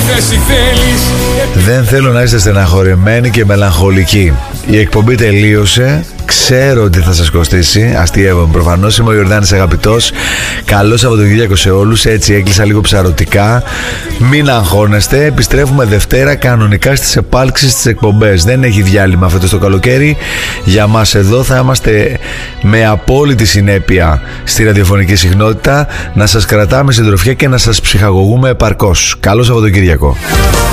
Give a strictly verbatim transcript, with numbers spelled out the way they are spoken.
Δεν θέλω να είστε στεναχωρημένοι και μελαγχολικοί. Η εκπομπή τελείωσε. Ξέρω ότι θα σας κοστίσει. Αστειεύομαι προφανώς. Είμαι ο Ιορδάνης Αγαπητός. Καλό Σαββατοκύριακο σε όλους. Έτσι έκλεισα λίγο ψαρωτικά. Μην αγχώνεστε. Επιστρέφουμε Δευτέρα κανονικά στις επάλξεις στις εκπομπές. Δεν έχει διάλειμμα φέτος το καλοκαίρι. Για μας εδώ θα είμαστε με απόλυτη συνέπεια στη ραδιοφωνική συχνότητα. Να σας κρατάμε συντροφιά και να σας ψυχαγωγούμε επαρκώς. Καλό Σαββατοκύριακο.